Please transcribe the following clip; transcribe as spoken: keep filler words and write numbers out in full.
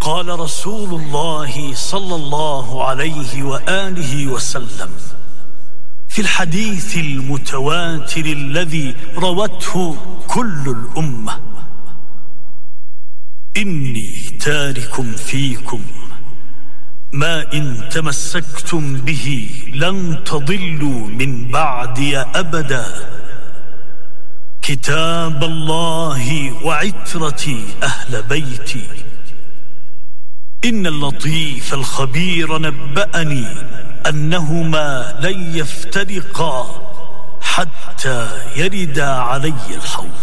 قال رسول الله صلى الله عليه وآله وسلم في الحديث المتواتر الذي روته كل الأمة: إني تارك فيكم ما إن تمسكتم به لن تضلوا من بعدي أبدا، كتاب الله وعترتي أهل بيتي. إن اللطيف الخبير نبأني أنهما لن يفترقا حتى يردا علي الحوض.